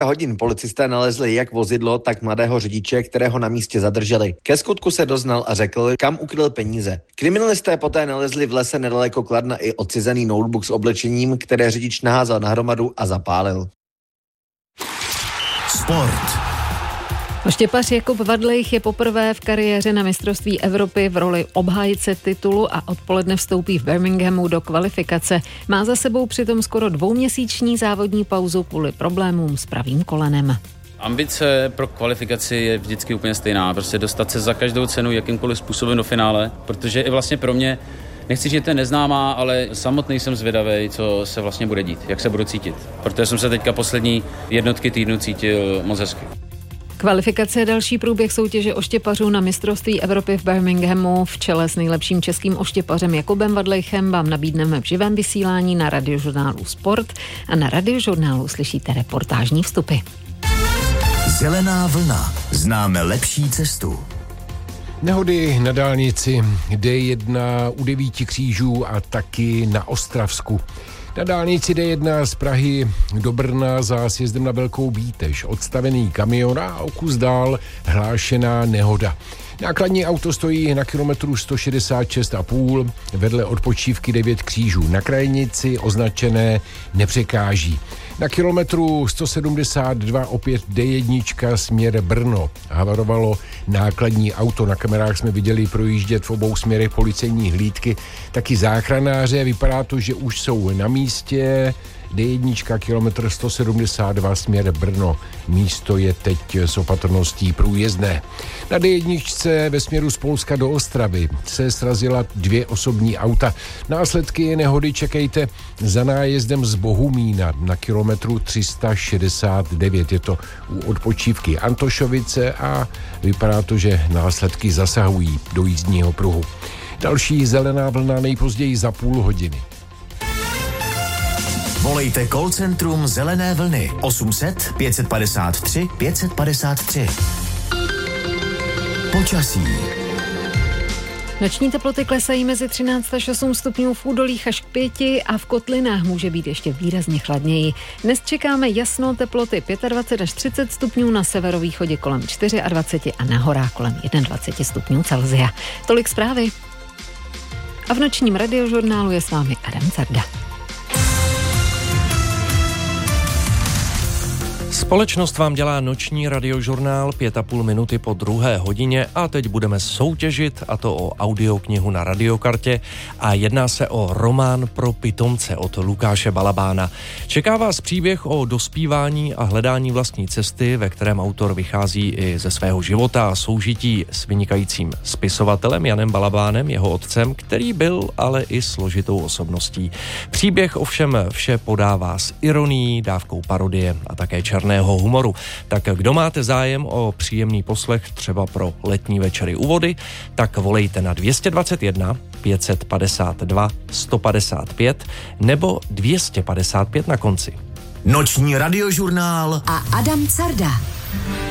hodin policisté nalezli jak vozidlo, tak mladého řidiče, kterého na místě zadrželi. Ke skutku se doznal a řekl, kam ukryl peníze. Kriminalisté poté nalezli v lese nedaleko Kladna i odcizený notebook s oblečením, které řidič naházel na hromadu a zapálil. Sport. Oštěpař Jakub Vadlejch je poprvé v kariéře na mistrovství Evropy v roli obhájce titulu a odpoledne vstoupí v Birminghamu do kvalifikace. Má za sebou přitom skoro 2měsíční závodní pauzu kvůli problémům s pravým kolenem. Ambice pro kvalifikaci je vždycky úplně stejná, prostě dostat se za každou cenu jakýmkoliv způsobem do finále, protože i vlastně pro mě, nechci říct, že to je neznámá, ale samotný jsem zvědavý, co se vlastně bude dít, jak se budu cítit, protože jsem se teďka poslední jednotky týdnu cítil moc hezky. Kvalifikace je další průběh soutěže oštěpařů na mistrovství Evropy v Birminghamu. V čele s nejlepším českým oštěpařem Jakubem Vadlejchem vám nabídneme v živém vysílání na Radiožurnálu Sport a na Radiožurnálu slyšíte reportážní vstupy. Zelená vlna. Známe lepší cestu. Nehody na dálnici D1 u 9 křížů a taky na Ostravsku. Na dálnici D1 z Prahy do Brna za sjezdem na Velkou Bítež odstavený kamion a o kus dál hlášená nehoda. Nákladní auto stojí na kilometru 166,5, vedle odpočívky 9 křížů. Na krajnici označené nepřekáží. Na kilometru 172 opět D1 směr Brno. Havarovalo nákladní auto. Na kamerách jsme viděli projíždět v obou směrech policejní hlídky, taky záchranáře. Vypadá to, že už jsou na místě. D1 kilometr 172 směr Brno. Místo je teď s opatrností průjezdné. Na D1 ve směru z Polska do Ostravy se srazila 2 osobní auta. Následky nehody čekejte za nájezdem z Bohumína na kilometru 369. Je to u odpočívky Antošovice a vypadá to, že následky zasahují do jízdního pruhu. Další zelená vlna nejpozději za půl hodiny. Volejte call centrum Zelené vlny 800 553 553. Počasí. Noční teploty klesají mezi 13 až 8 stupňů v údolích až k 5 a v kotlinách může být ještě výrazně chladněji. Dnes čekáme jasno, teploty 25 až 30 stupňů, na severovýchodě kolem 24 a na horách kolem 21 stupňů Celsia. Tolik zprávy. A v nočním radiožurnálu je s vámi Adam Carda. Společnost vám dělá noční radiožurnál 5,5 minuty po 2. hodině a teď budeme soutěžit, a to o audioknihu na radiokartě, a jedná se o Román pro pitomce od Lukáše Balabána. Čeká vás příběh o dospívání a hledání vlastní cesty, ve kterém autor vychází i ze svého života a soužití s vynikajícím spisovatelem Janem Balabánem, jeho otcem, který byl ale i složitou osobností. Příběh ovšem vše podává s ironií, dávkou parodie a také černého humoru. Tak kdo máte zájem o příjemný poslech třeba pro letní večery u vody, tak volejte na 221 552 155 nebo 255 na konci. Noční radiožurnál a Adam Carda.